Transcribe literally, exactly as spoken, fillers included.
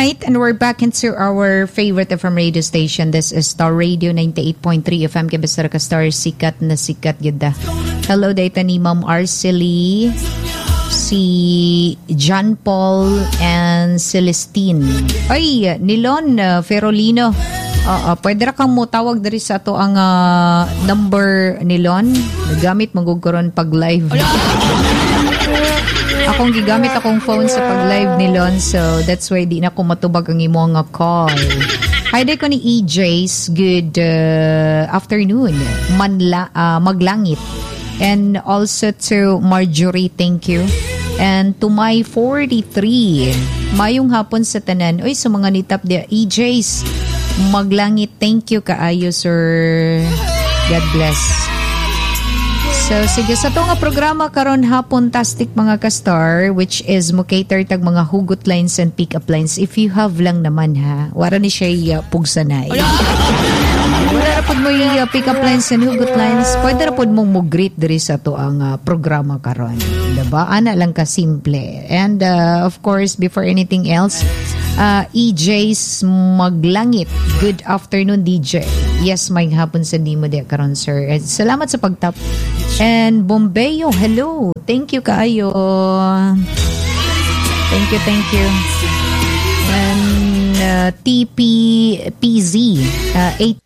right, and we're back into our favorite F M radio station. This is Star Radio ninety-eight point three F M. Kibasara ka Star, sikat na sikat gida. Hello, data ni Ma'am Arcely, si John Paul, and Celestine. Ay, Nilon uh, Ferolino. Uh, uh, pwede ra kang mo tawag dari sa ato ang uh, number Nilon. Nagamit magugkaroon pag live. Akong gigamit akong phone sa pag-live ni Lon, so that's why di na ko matubag ang imo nga call. Hi day ko ni E J's, good uh, afternoon. Manla, uh, maglangit. And also to Marjorie, thank you. And to my forty-three, mayong hapon sa tanan. Oy, sa mga nitap dia, E J's, maglangit, thank you kaayo, sir. God bless. So, sige, sa itong programa karon hapon tastic mga ka-star, which is mo cater tag mga hugot lines and pick-up lines. If you have lang naman ha, wala ni siya uh, pugsanay. Wala na po mo yung uh, pick-up lines and hugot lines. Pwede na po mong mo-greet diri sa ito ang uh, programa karon. Diba? Ana lang ka simple. And uh, of course, before anything else, uh, E J's Maglangit. Good afternoon, D J. Yes, may hapon sa di mo di karon, sir. And salamat sa pagtap. And Bombeo, hello. Thank you kaayo. Thank you, thank you. And uh, T P P Z, uh, eight